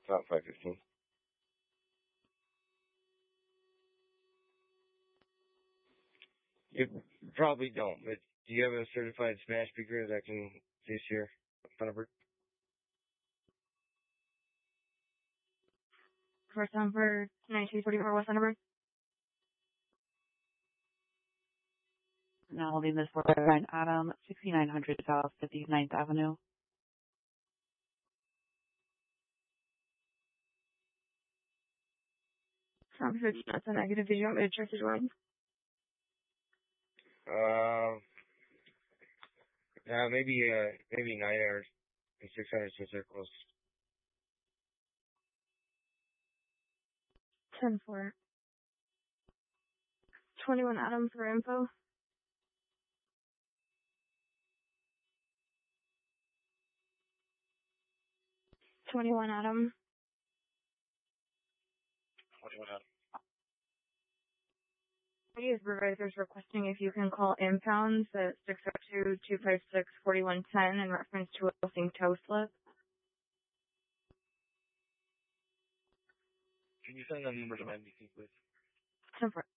Not 515. You probably don't, but do you have a certified smash speaker that can use your phone number? First number 1944, what's the number? Now holding this for Ryan Adam, 6900 South 59th Avenue. Sounds good. That's a negative. Did you want me to check his line? Maybe 9 hours and 600 since they're close. 10-4. 21 Adam for info. Adam. These supervisors requesting if you can call impounds at 602-256-4110 in reference to a missing toe slip. Can you send that number to my NBC, please? 10-4.